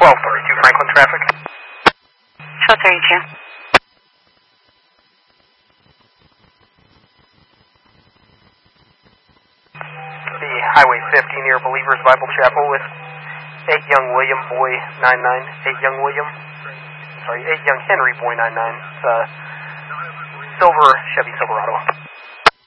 1232 Franklin traffic. 1232. The Highway 50 near Believers Bible Chapel with 8 Young William Boy 99. 8 Young Henry Boy 99. It's a silver Chevy Silverado.